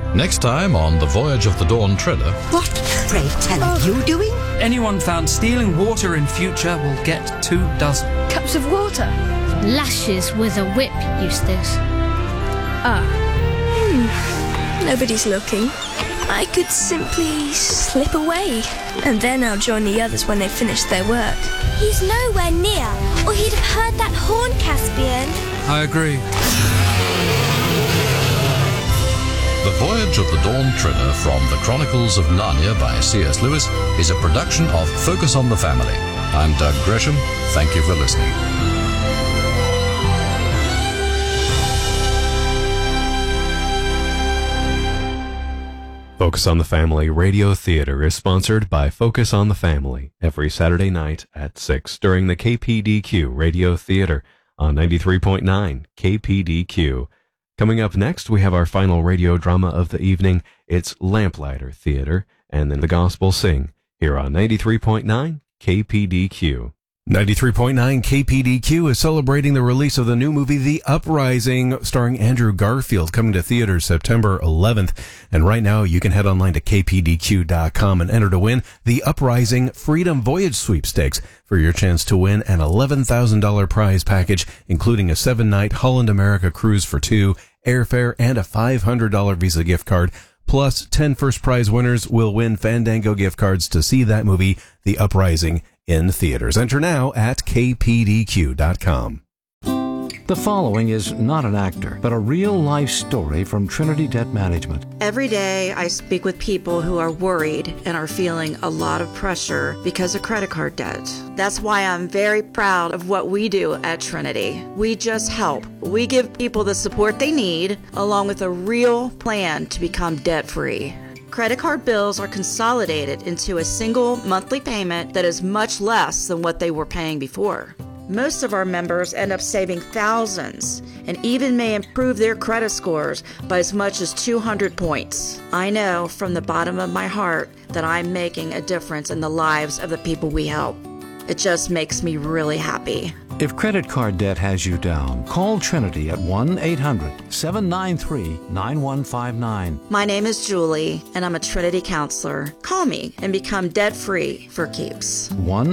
Next time on The Voyage of the Dawn Treader. What, pray tell, are you doing? Anyone found stealing water in future will get 2 dozen. Cups of water? Lashes with a whip, Eustace. Nobody's looking. I could simply slip away, and then I'll join the others when they've finished their work. He's nowhere near, or he'd have heard that horn, Caspian. I agree. The Voyage of the Dawn Treader from the Chronicles of Narnia by C.S. Lewis is a production of Focus on the Family. I'm Doug Gresham. Thank you for listening. Focus on the Family Radio Theater is sponsored by Focus on the Family every Saturday night at 6 during the KPDQ Radio Theater on 93.9 KPDQ. Coming up next, we have our final radio drama of the evening. It's Lamplighter Theater and then The Gospel Sing here on 93.9 KPDQ. 93.9 KPDQ is celebrating the release of the new movie The Uprising, starring Andrew Garfield, coming to theaters September 11th. And right now, you can head online to kpdq.com and enter to win The Uprising Freedom Voyage Sweepstakes for your chance to win an $11,000 prize package, including a 7-night Holland America cruise for 2, airfare, and a $500 Visa gift card. Plus, 10 first prize winners will win Fandango gift cards to see that movie, The Uprising, in theaters. Enter now at kpdq.com. The following is not an actor, but a real-life story from Trinity Debt Management. Every day I speak with people who are worried and are feeling a lot of pressure because of credit card debt. That's why I'm very proud of what we do at Trinity. We just help. We give people the support they need, along with a real plan to become debt-free. Credit card bills are consolidated into a single monthly payment that is much less than what they were paying before. Most of our members end up saving thousands and even may improve their credit scores by as much as 200 points. I know from the bottom of my heart that I'm making a difference in the lives of the people we help. It just makes me really happy. If credit card debt has you down, call Trinity at 1-800-793-9159. My name is Julie, and I'm a Trinity counselor. Call me and become debt-free for keeps.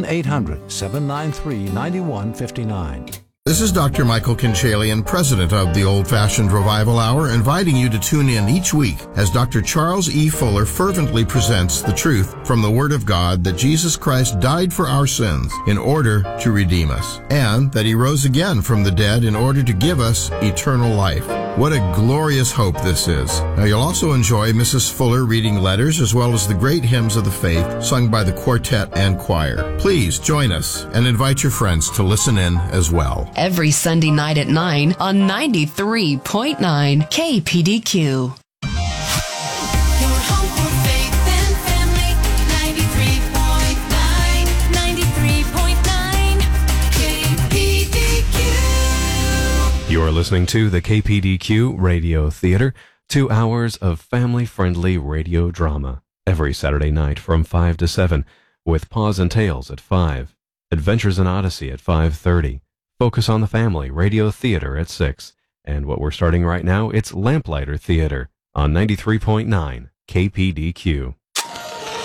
1-800-793-9159. This is Dr. Michael Kinchalian, president of the Old Fashioned Revival Hour, inviting you to tune in each week as Dr. Charles E. Fuller fervently presents the truth from the Word of God that Jesus Christ died for our sins in order to redeem us, and that He rose again from the dead in order to give us eternal life. What a glorious hope this is. Now you'll also enjoy Mrs. Fuller reading letters as well as the great hymns of the faith sung by the quartet and choir. Please join us and invite your friends to listen in as well. Every Sunday night at 9 on 93.9 KPDQ. You are listening to the KPDQ Radio Theater, 2 hours of family-friendly radio drama every Saturday night from 5 to 7, with Paws and Tales at 5, Adventures in Odyssey at 5:30, Focus on the Family Radio Theater at 6, and what we're starting right now, it's Lamplighter Theater on 93.9 KPDQ.